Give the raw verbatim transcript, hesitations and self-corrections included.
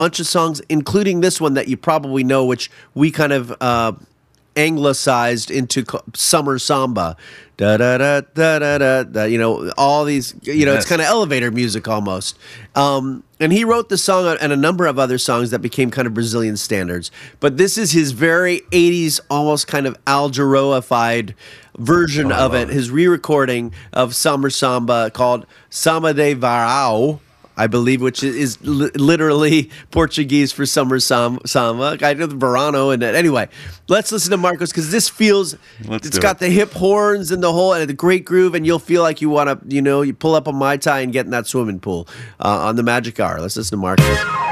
bunch of songs, including this one that you probably know, which we kind of uh, anglicized into co- summer samba. Da da da da da da. da you know, all these. You know, yes. It's kind of elevator music almost. Um, and he wrote the song and a number of other songs that became kind of Brazilian standards. But this is his very eighties, almost kind of Al Jarreau-ified version oh, of it. it. His re-recording of summer samba called Samba de Varão, I believe, which is li- literally Portuguese for summer sam- samba. I know the verano and anyway. Let's listen to Marcos because this feels. Let's it's got it. the hip horns and the whole and the great groove, and you'll feel like you want to, you know, you pull up a Mai Tai and get in that swimming pool uh, on the Magic Hour. Let's listen to Marcos.